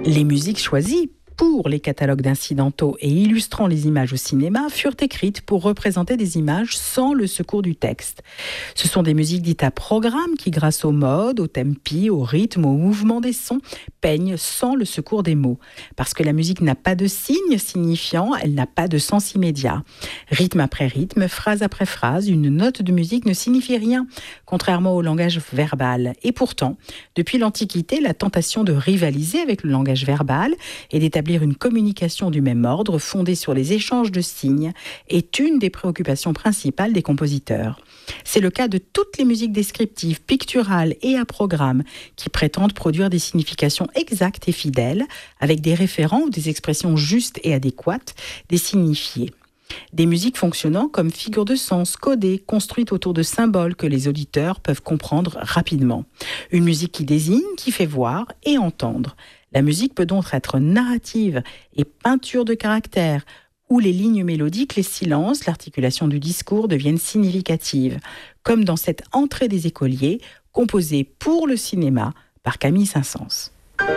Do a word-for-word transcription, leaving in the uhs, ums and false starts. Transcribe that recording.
Les musiques choisies pour les catalogues d'incidentaux et illustrant les images au cinéma furent écrites pour représenter des images sans le secours du texte. Ce sont des musiques dites à programme qui, grâce au mode, au tempi, au rythme, au mouvement des sons, peignent sans le secours des mots. Parce que la musique n'a pas de signe signifiant, elle n'a pas de sens immédiat. Rythme après rythme, phrase après phrase, une note de musique ne signifie rien, contrairement au langage verbal. Et pourtant, depuis l'Antiquité, la tentation de rivaliser avec le langage verbal et d'établir une communication du même ordre fondée sur les échanges de signes est une des préoccupations principales des compositeurs. C'est le cas de toutes les musiques descriptives, picturales et à programme qui prétendent produire des significations exactes et fidèles avec des référents ou des expressions justes et adéquates des signifiés. Des musiques fonctionnant comme figures de sens codées, construites autour de symboles que les auditeurs peuvent comprendre rapidement. Une musique qui désigne, qui fait voir et entendre. La musique peut donc être narrative et peinture de caractère, où les lignes mélodiques, les silences, l'articulation du discours deviennent significatives, comme dans cette Entrée des écoliers, composée pour le cinéma par Camille Saint-Saëns.